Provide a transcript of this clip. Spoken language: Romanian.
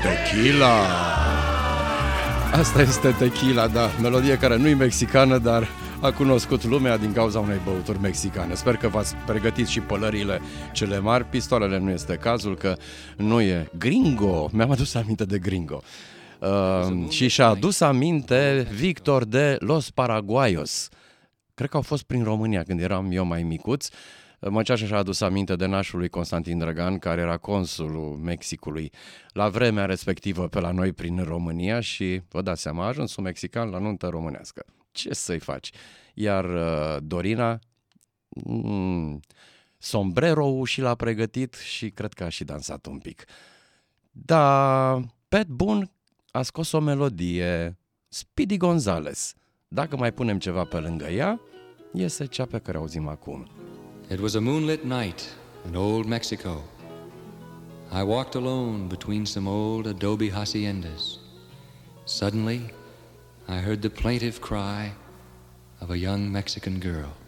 Tequila. Asta este Tequila, da. Melodie care nu e mexicană, dar a cunoscut lumea din cauza unei băuturi mexicane. Sper că v-ați pregătit și pălările cele mari. Pistoalele nu este cazul, că nu e gringo. Mi-am adus aminte de gringo. Și și-a adus aminte Victor de Los Paraguayos. Cred că au fost prin România când eram eu mai micuț. Măceașa și-a adus aminte de nașul lui Constantin Drăgan, care era consulul Mexicului la vremea respectivă pe la noi prin România și, vă dați seama, a ajuns un mexican la nuntă românească. Ce să-i faci? Iar Dorina, sombrero-ul și l-a pregătit și cred că a și dansat un pic. Da, Pat Boone a scos o melodie, Speedy Gonzales. Dacă mai punem ceva pe lângă ea, iese cea pe care o auzim acum. It was a moonlit night in old Mexico. I walked alone between some old adobe haciendas. Suddenly, I heard the plaintive cry of a young Mexican girl.